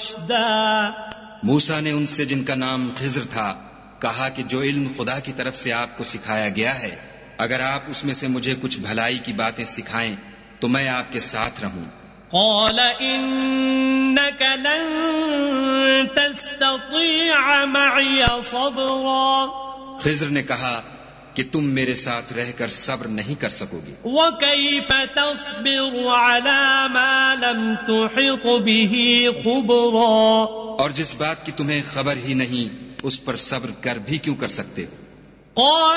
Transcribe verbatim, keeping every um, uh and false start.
رشدا। मूसा ने उनसे जिनका नाम खिज्र था कहा कि जो इल्म खुदा की तरफ से आपको सिखाया गया है, अगर आप उसमें से मुझे कुछ भलाई की बातें सिखाएं तो मैं आपके साथ रहूं। قال إنك لن تستطيع معي صبرا। खिज्र ने कहा कि तुम मेरे साथ रहकर सब्र नहीं कर सकोगे। وكيف تصبر على ما لم تحط به خبرا। और जिस बात की तुम्हें खबर ही नहीं उस पर सब्र कर भी क्यों कर सकते हो। قال